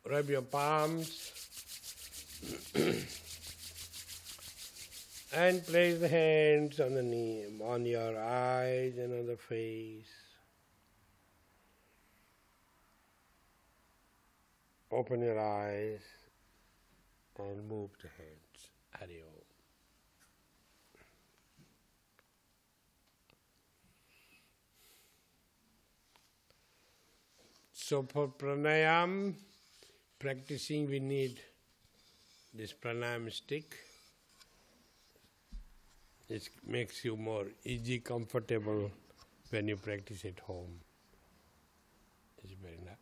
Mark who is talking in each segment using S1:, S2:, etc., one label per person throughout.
S1: rub your palms and place the hands on the knee, on your eyes and on the face. Open your eyes and move the hands. Hari Om. So for pranayam, practicing we need this pranayam stick. It makes you more easy, comfortable when you practice at home. It's very nice.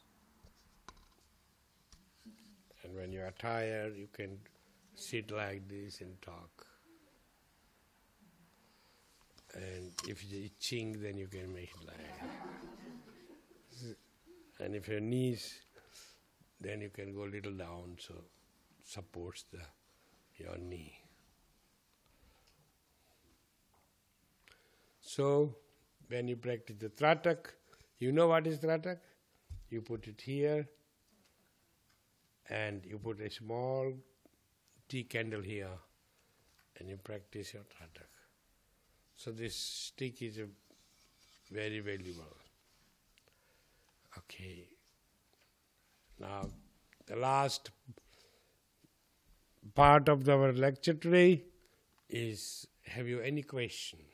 S1: And when you are tired, you can sit like this and talk. And if it's itching, then you can make it like that. And if your knees, then you can go a little down, so supports your knee. So, when you practice the Tratak, you know what is Tratak? You put it here, and you put a small tea candle here, and you practice your Tratak. So this stick is very valuable. Okay. Now, the last part of our lecture today is, have you any question?